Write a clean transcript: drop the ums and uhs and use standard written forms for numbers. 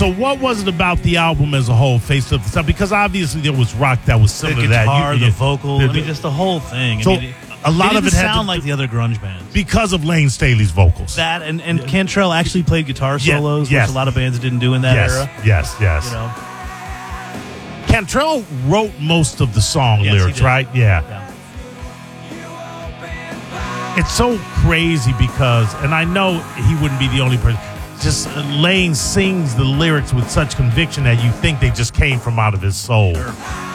So what was it about the album as a whole, Face of the Sun? Because obviously there was rock that was similar The to that. guitar, the vocal, just the whole thing. So a lot of it had sound like the other grunge bands. Because of Lane Staley's vocals. That and Cantrell actually played guitar solos, yes. which a lot of bands didn't do in that era. Yes. You know? Cantrell wrote most of the song lyrics, right? Yeah. It's so crazy because, and I know he wouldn't be the only person, just Lane sings the lyrics with such conviction that you think they just came from out of his soul. Sure.